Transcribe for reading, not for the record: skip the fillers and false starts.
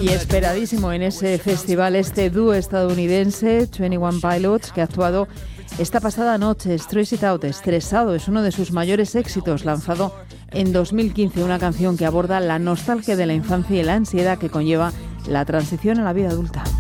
Y esperadísimo en ese festival este dúo estadounidense 21 Pilots, que ha actuado esta pasada noche. Stress It Out, Estresado, es uno de sus mayores éxitos, lanzado en 2015, una canción que aborda la nostalgia de la infancia y la ansiedad que conlleva la transición a la vida adulta.